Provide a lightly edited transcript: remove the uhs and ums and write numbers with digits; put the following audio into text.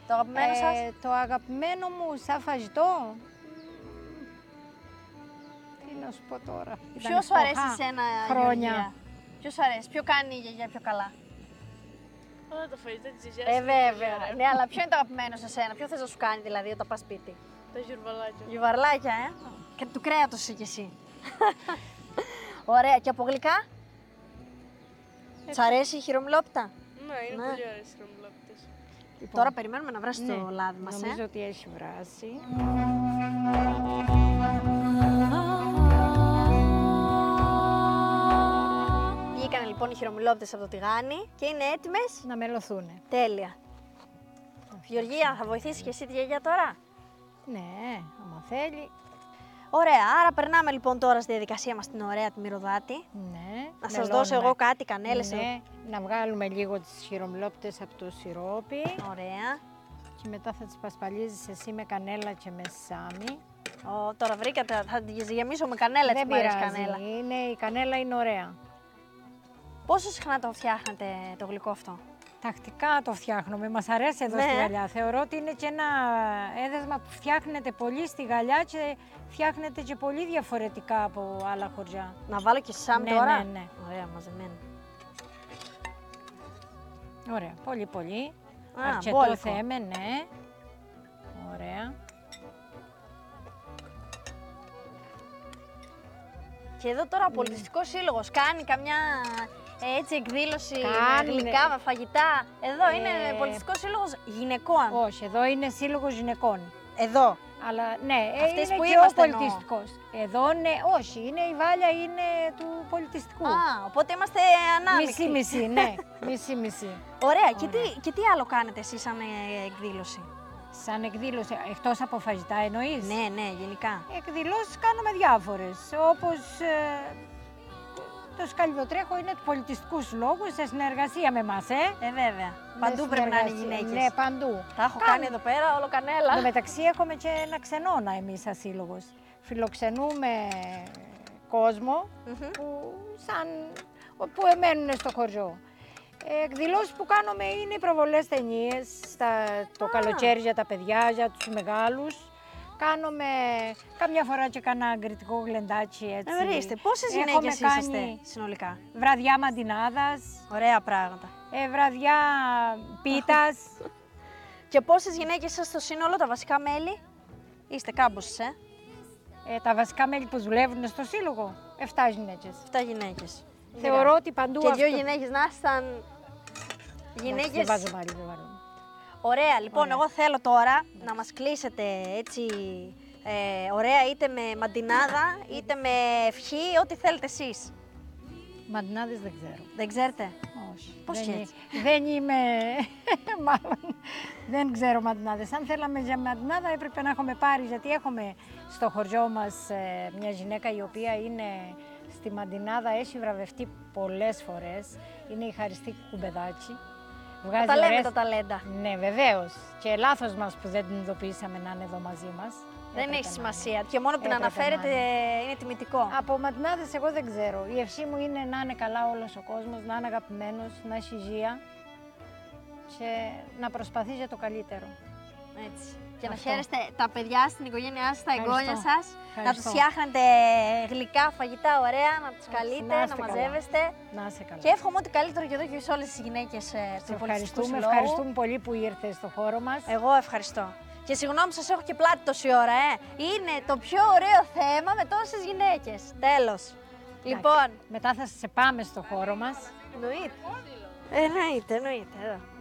Το αγαπημένο σας? Το αγαπημένο μου σαν φαγητό. Τι να σου πω τώρα. Ποιο σου αρέσει εσένα, χρόνια. Γεωργία? Ποιο σου αρέσει, ποιο κάνει η γιαγιά πιο καλά? Όλα τα φαγητά της γιαγιάς. Βέβαια. Ναι, αλλά ποιο είναι το αγαπημένο σε σένα, ποιο θες να σου κάνει δηλαδή όταν πας σπίτι? Τα γιουρβαλάκια. Γιουβαρλάκια, Και του κρέατος είσαι κι εσύ. Ωραία, και από γλυκά? Σ' αρέσει η χειρομυλόπιτα? Ναι, είναι Ναι. πολύ ωραίες οι χειρομυλόπιτες. Λοιπόν, Τώρα περιμένουμε να βράσει ναι, το λάδι μας, νομίζω ότι έχει βράσει. Βγήκαν λοιπόν οι χειρομυλόπιτες από το τηγάνι και είναι έτοιμες. Να μελωθούν. Τέλεια. Γεωργία, θα βοηθήσεις και εσύ τη γιαγιά τώρα? Ναι, άμα θέλει. Ωραία, άρα περνάμε λοιπόν τώρα στη διαδικασία μας την ωραία τη μυρωδάτη. Ναι. Να σας μελώνουμε. δώσω εγώ κάτι, κανέλες. Ναι, να βγάλουμε λίγο τις χειρομυλόπιτες από το σιρόπι Ωραία. και μετά θα τις πασπαλίζεις εσύ με κανέλα και με σάμι. Τώρα βρήκατε, θα τις γεμίσω με κανέλα, έτσι Δεν μου αρέσει πειράζει, κανέλα. η κανέλα είναι ωραία. Πόσο συχνά το φτιάχνετε το γλυκό αυτό? Τακτικά το φτιάχνουμε, μας αρέσει εδώ Ναι. στη Γαλλιά. Θεωρώ ότι είναι και ένα έδεσμα που φτιάχνεται πολύ στη Γαλλιά και φτιάχνεται και πολύ διαφορετικά από άλλα χωριά. Να βάλω και σάμι Ναι, τώρα? ναι, ναι. Ωραία, μαζεμένο. Ωραία, πολύ πολύ. Α, Αρκετό μπόλικο. θέμε, ναι. Ωραία. Και εδώ τώρα ο πολιτιστικός σύλλογος κάνει καμιά έτσι εκδήλωση Κάνει. με γλυκά, φαγητά. Εδώ είναι πολιτιστικός σύλλογος γυναικών. Όχι, εδώ είναι σύλλογος γυναικών. Εδώ. Αλλά ναι, Αυτές είναι που και είμαστε ο εννοώ. πολιτιστικός. Εδώ ναι, όχι, είναι η Βάλια, είναι του πολιτιστικού. Α, οπότε είμαστε ανάμεικτοι. Μισή-μισή, ναι, μισή-μισή. Ωραία. Ωραία. Και τι άλλο κάνετε εσείς σαν εκδήλωση? Σαν εκδήλωση, εκτός από φαγητά εννοείς. Ναι, ναι, γενικά. Εκδηλώσεις κάνουμε διάφορες, όπως το σκαλιδοτρέχο είναι του πολιτιστικού συλλόγου σε συνεργασία με εμάς, Βέβαια. Παντού πρέπει να είναι γυναίκες. Ναι, παντού. Τα έχω κάνει εδώ πέρα, όλο κανέλα. Εν τω μεταξύ έχουμε και ένα ξενώνα εμείς σαν σύλλογος. Φιλοξενούμε κόσμο που εμένουν στο χωριό. Εκδηλώσεις που κάνουμε είναι οι προβολές ταινίες, το καλοκαίρι για τα παιδιά, για τους μεγάλους. Κάνουμε καμιά φορά και κανένα αγκριτικό γλεντάκι έτσι. Ορίστε, πόσες Έχουμε γυναίκες είσαστε κάνει συνολικά? βραδιά μαντινάδας, Ωραία πράγματα. βραδιά πίτας. Και πόσες γυναίκες είσαστε στο σύνολο, τα βασικά μέλη? Είστε κάμποσες, Τα βασικά μέλη που δουλεύουν στο σύλλογο, 7 γυναίκες. 7 γυναίκες. Θεωρώ ότι παντού Και δύο αυτό... γυναίκες να ήσταν γυναίκες. Δεν βάζω μάλι, δεν βάζω. Ωραία, λοιπόν, Ωραία. εγώ θέλω τώρα να μας κλείσετε έτσι ωραία, είτε με μαντινάδα, είτε με ευχή, ό,τι θέλετε εσείς. Μαντινάδες δεν ξέρω. Δεν ξέρετε? Όχι. Πώς δεν, και έτσι? Δεν είμαι, μάλλον, δεν ξέρω μαντινάδες. Αν θέλαμε για μαντινάδα έπρεπε να έχουμε πάρει, γιατί έχουμε στο χωριό μας μια γυναίκα η οποία είναι στη μαντινάδα, έχει βραβευτεί πολλές φορές. Είναι η Χαριστή Κουμπεδάκη. Βγάζει Τα λέμε ωραίες... τα ταλέντα. Ναι, βεβαίως. Και λάθος μας που δεν την ειδοποιήσαμε να είναι εδώ μαζί μας. Δεν Έπρεπε έχει να σημασία. Και μόνο που την Έπρεπε να αναφέρετε είναι τιμητικό. Από μαντινάδες εγώ δεν ξέρω. Η ευχή μου είναι να είναι καλά όλος ο κόσμος, να είναι αγαπημένος, να έχει υγεία και να προσπαθεί για το καλύτερο. Έτσι. Και να Αυτό. χαίρεστε τα παιδιά στην οικογένειά σας, τα Ευχαριστώ. εγγόνια σας. Να τους Ευχαριστώ. φτιάχνετε γλυκά, φαγητά ωραία, να τους καλείτε, να να είστε καλά. μαζεύεστε. Να είσαι καλά. Και εύχομαι ό,τι καλύτερο και εδώ και σε όλες τις γυναίκες Σε του πολιτιστικού ευχαριστούμε, συλλόγου. ευχαριστούμε πολύ που ήρθες στο χώρο μας. Εγώ ευχαριστώ. Και συγγνώμη που σας έχω και πλάτη τόση ώρα, Είναι το πιο ωραίο θέμα με τόσες γυναίκες. Τέλος. Λοιπόν, Μετά θα σε πάμε στο χώρο μας. εννοείται, εννοείται. Εδώ.